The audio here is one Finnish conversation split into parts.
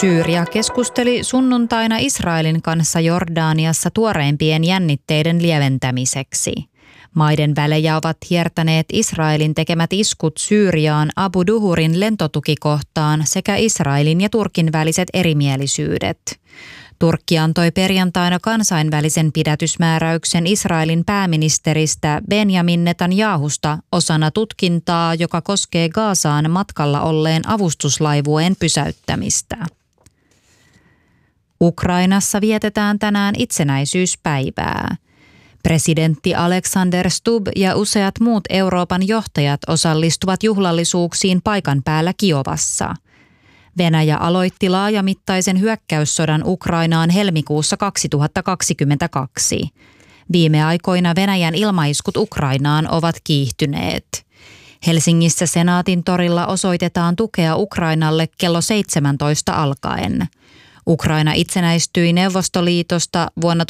Syyria keskusteli sunnuntaina Israelin kanssa Jordaniassa tuoreimpien jännitteiden lieventämiseksi. Maiden välejä ovat hiertäneet Israelin tekemät iskut Syyriaan Abu Duhurin lentotukikohtaan sekä Israelin ja Turkin väliset erimielisyydet. Turkki antoi perjantaina kansainvälisen pidätysmääräyksen Israelin pääministeristä Benjamin Netanyahusta osana tutkintaa, joka koskee Gazaan matkalla olleen avustuslaivueen pysäyttämistä. Ukrainassa vietetään tänään itsenäisyyspäivää. Presidentti Alexander Stubb ja useat muut Euroopan johtajat osallistuvat juhlallisuuksiin paikan päällä Kiovassa. Venäjä aloitti laajamittaisen hyökkäyssodan Ukrainaan helmikuussa 2022. Viime aikoina Venäjän ilmaiskut Ukrainaan ovat kiihtyneet. Helsingissä Senaatin torilla osoitetaan tukea Ukrainalle kello 17 alkaen. Ukraina itsenäistyi Neuvostoliitosta vuonna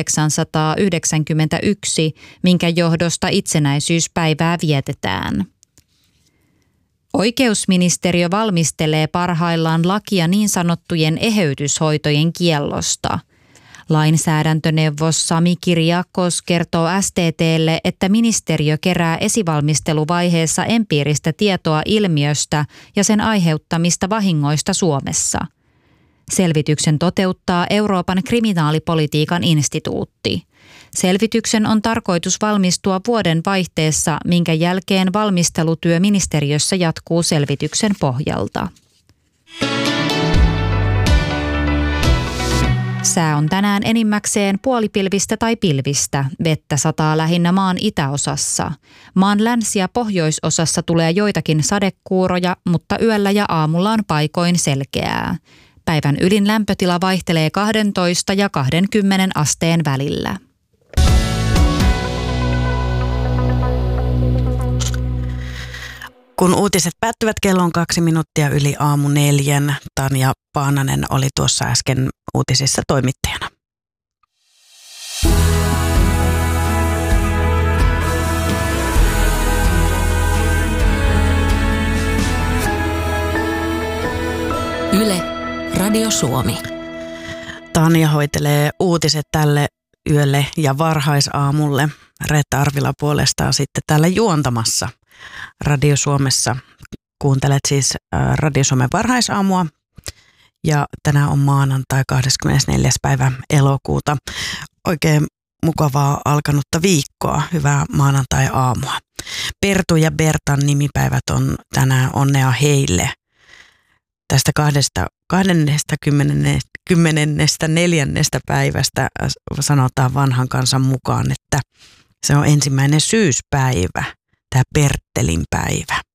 1991, minkä johdosta itsenäisyyspäivää vietetään. Oikeusministeriö valmistelee parhaillaan lakia niin sanottujen eheytyshoitojen kiellosta. Lainsäädäntöneuvos Sami Kyriakos kertoo STT:lle, että ministeriö kerää esivalmisteluvaiheessa empiiristä tietoa ilmiöstä ja sen aiheuttamista vahingoista Suomessa. Selvityksen toteuttaa Euroopan kriminaalipolitiikan instituutti. Selvityksen on tarkoitus valmistua vuoden vaihteessa, minkä jälkeen valmistelutyö ministeriössä jatkuu selvityksen pohjalta. Sää on tänään enimmäkseen puolipilvistä tai pilvistä. Vettä sataa lähinnä maan itäosassa. Maan länsi- ja pohjoisosassa tulee joitakin sadekuuroja, mutta yöllä ja aamulla on paikoin selkeää. Päivän ylin lämpötila vaihtelee 12 ja 20 asteen välillä. Kun uutiset päättyvät, kello on 2 minuuttia yli aamu 4. Tanja Paananen oli tuossa äsken uutisissa toimittajana. Yle, Radio Suomi. Tanja hoitelee uutiset tälle yölle ja varhaisaamulle. Reetta Arvila puolestaan sitten täällä juontamassa Radio Suomessa. Kuuntelet siis Radio Suomen varhaisaamua ja tänään on maanantai 24. päivä elokuuta. Oikein mukavaa alkanutta viikkoa, hyvää maanantai-aamua. Pertu ja Bertan nimipäivät on tänään, onnea heille. Tästä 24. päivästä sanotaan vanhan kansan mukaan, että se on ensimmäinen syyspäivä, tämä Perttelin päivä.